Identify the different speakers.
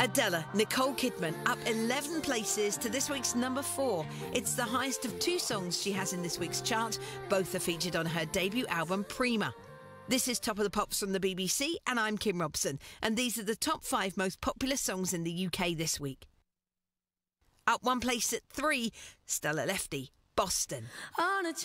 Speaker 1: Adela, Nicole Kidman, up 11 places to this week's number 4. It's the highest of 2 songs she has in this week's chart. Both are featured on her debut album, Prima. This is Top of the Pops from the BBC, and I'm Kim Robson. And these are the top 5 most popular songs in the UK this week. Up 1 place at 3, Stella Lefty, Boston.